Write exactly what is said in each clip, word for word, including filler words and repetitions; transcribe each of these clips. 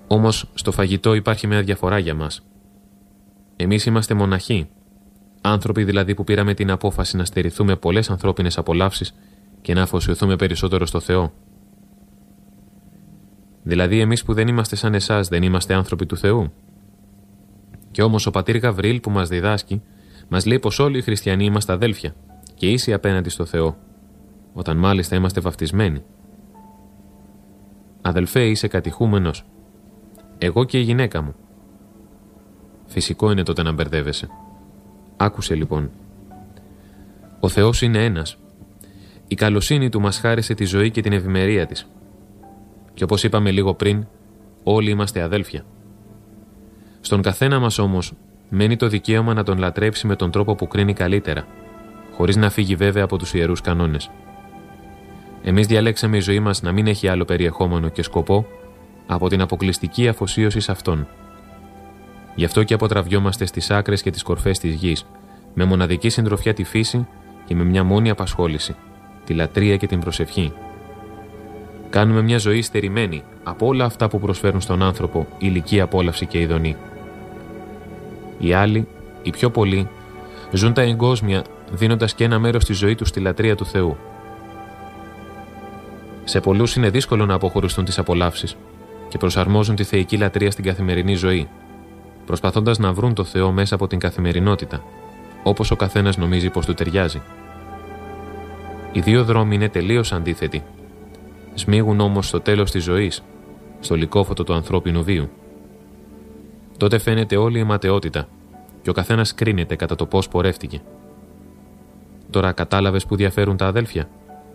Όμως στο φαγητό υπάρχει μια διαφορά για μας. Εμείς είμαστε μοναχοί, άνθρωποι δηλαδή που πήραμε την απόφαση να στερηθούμε πολλές ανθρώπινες απολαύσεις και να αφοσιωθούμε περισσότερο στο Θεό. Δηλαδή εμείς που δεν είμαστε σαν εσάς δεν είμαστε άνθρωποι του Θεού. Και όμως ο πατήρ Γαβρίλ που μας διδάσκει μας λέει πως όλοι οι χριστιανοί είμαστε αδέλφια και ίσοι απέναντι στο Θεό, όταν μάλιστα είμαστε βαφτισμένοι. Αδελφέ, είσαι κατηχούμενος. Εγώ και η γυναίκα μου. Φυσικό είναι τότε να μπερδεύεσαι. Άκουσε λοιπόν. Ο Θεός είναι ένας. Η καλοσύνη του μας χάρισε τη ζωή και την ευημερία της. Και όπως είπαμε λίγο πριν, όλοι είμαστε αδέλφια. Στον καθένα μας όμως μένει το δικαίωμα να τον λατρέψει με τον τρόπο που κρίνει καλύτερα, χωρίς να φύγει βέβαια από τους ιερούς κανόνες. Εμείς διαλέξαμε η ζωή μας να μην έχει άλλο περιεχόμενο και σκοπό από την αποκλειστική αφοσίωση σε Αυτόν. Γι' αυτό και αποτραβιόμαστε στις άκρες και τις κορφές της γης, με μοναδική συντροφιά τη φύση και με μια μόνη απασχόληση, τη λατρεία και την προσευχή. Κάνουμε μια ζωή στερημένη από όλα αυτά που προσφέρουν στον άνθρωπο ηλική απόλαυση και ειδονή. Οι άλλοι, οι πιο πολλοί, ζουν τα εγκόσμια δίνοντας και ένα μέρος της ζωής τους στη λατρεία του Θεού. Σε πολλούς είναι δύσκολο να αποχωριστούν τις απολαύσεις και προσαρμόζουν τη θεϊκή λατρεία στην καθημερινή ζωή, προσπαθώντας να βρουν το Θεό μέσα από την καθημερινότητα, όπως ο καθένας νομίζει πως του ταιριάζει. Οι δύο δρόμοι είναι τελείως αντίθετοι. Σμίγουν όμως στο τέλος της ζωής, στο λυκόφωτο του ανθρώπινου βίου. Τότε φαίνεται όλη η ματαιότητα και ο καθένας κρίνεται κατά το πώς πορεύτηκε. Τώρα κατάλαβες που διαφέρουν τα αδέλφια?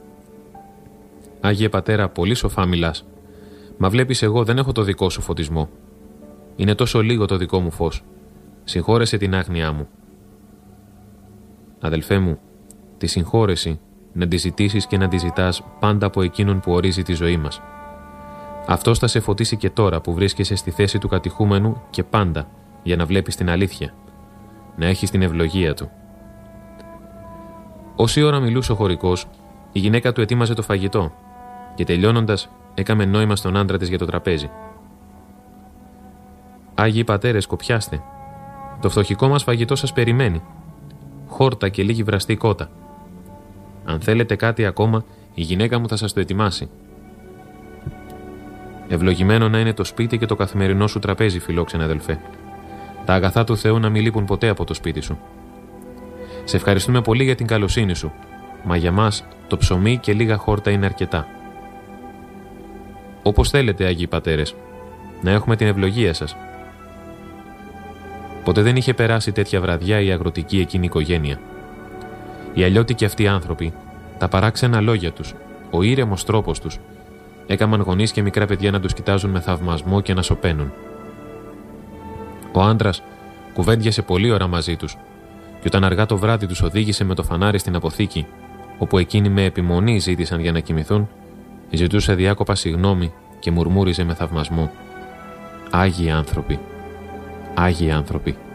Άγιε Πατέρα, πολύ σοφά μιλάς, μα βλέπεις εγώ δεν έχω το δικό σου φωτισμό. Είναι τόσο λίγο το δικό μου φως. Συγχώρεσε την άγνοιά μου. Αδελφέ μου, τη συγχώρεση να τη ζητήσεις και να τη ζητάς πάντα από εκείνον που ορίζει τη ζωή μας. Αυτός θα σε φωτίσει και τώρα που βρίσκεσαι στη θέση του κατηχούμενου και πάντα για να βλέπεις την αλήθεια, να έχεις την ευλογία του. Όση ώρα μιλούσε ο χωρικός, η γυναίκα του ετοίμαζε το φαγητό και τελειώνοντας έκαμε νόημα στον άντρα της για το τραπέζι. Άγιοι πατέρες, κοπιάστε. Το φτωχικό μας φαγητό σας περιμένει. Χόρτα και λίγη βραστή κότα. Αν θέλετε κάτι ακόμα, η γυναίκα μου θα σας το ετοιμάσει. Ευλογημένο να είναι το σπίτι και το καθημερινό σου τραπέζι, φιλόξενε αδελφέ. Τα αγαθά του Θεού να μην λείπουν ποτέ από το σπίτι σου. Σε ευχαριστούμε πολύ για την καλοσύνη σου, μα για μας το ψωμί και λίγα χόρτα είναι αρκετά. Όπως θέλετε, Άγιοι Πατέρες, να έχουμε την ευλογία σας. Ποτέ δεν είχε περάσει τέτοια βραδιά η αγροτική εκείνη οικογένεια. Οι αλλιώτικοι αυτοί άνθρωποι, τα παράξενα λόγια τους, ο ήρεμος τρόπος τους, έκαναν γονείς και μικρά παιδιά να τους κοιτάζουν με θαυμασμό και να σωπαίνουν. Ο άντρας κουβέντιασε πολλή ώρα μαζί τους, και όταν αργά το βράδυ τους οδήγησε με το φανάρι στην αποθήκη, όπου εκείνοι με επιμονή ζήτησαν για να κοιμηθούν, ζητούσε διάκοπα συγγνώμη και μουρμούριζε με θαυμασμό. Άγιοι άνθρωποι, Άγιοι άνθρωποι.